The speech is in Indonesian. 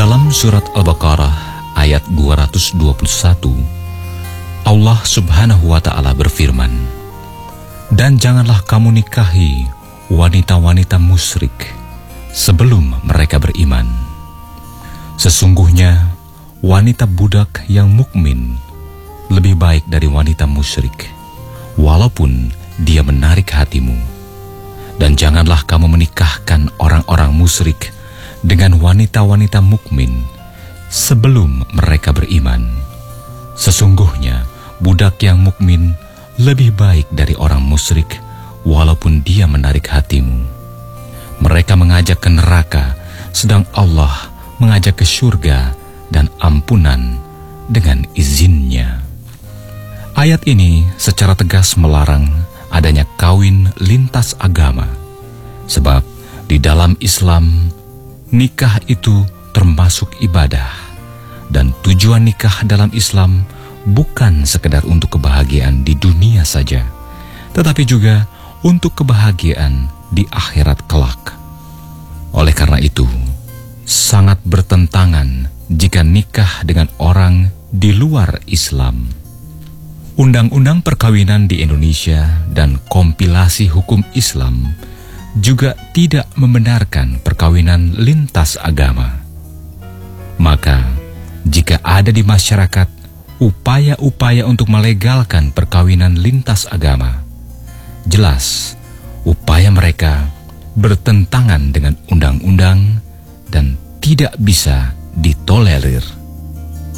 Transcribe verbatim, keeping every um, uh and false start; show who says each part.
Speaker 1: Dalam surat Al-Baqarah ayat dua ratus dua puluh satu, Allah Subhanahu wa Ta'ala berfirman, "Dan janganlah kamu nikahi wanita-wanita musyrik sebelum mereka beriman. Sesungguhnya wanita budak yang mukmin lebih baik dari wanita musyrik, walaupun dia menarik hatimu. Dan janganlah kamu menikahkan orang-orang musyrik dengan wanita-wanita mukmin sebelum mereka beriman. Sesungguhnya budak yang mukmin lebih baik dari orang musyrik, walaupun dia menarik hatimu. Mereka mengajak ke neraka, sedang Allah mengajak ke surga dan ampunan dengan izinnya." Ayat ini secara tegas melarang adanya kawin lintas agama, sebab di dalam Islam nikah itu termasuk ibadah, dan tujuan nikah dalam Islam bukan sekedar untuk kebahagiaan di dunia saja, tetapi juga untuk kebahagiaan di akhirat kelak. Oleh karena itu, sangat bertentangan jika nikah dengan orang di luar Islam. Undang-undang perkawinan di Indonesia dan kompilasi hukum Islam juga tidak membenarkan perkawinan lintas agama. Maka, jika ada di masyarakat upaya-upaya untuk melegalkan perkawinan lintas agama, jelas upaya mereka bertentangan dengan undang-undang dan tidak bisa ditolerir.